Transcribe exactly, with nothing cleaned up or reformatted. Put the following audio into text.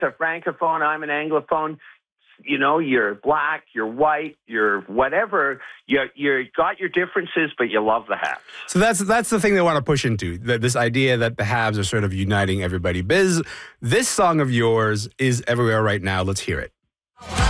a francophone, I'm an anglophone. You know, you're black, you're white, you're whatever. You you got your differences, but you love the Habs. So that's that's the thing they want to push into, that this idea that the Habs are sort of uniting everybody. Biz, this song of yours is everywhere right now. Let's hear it.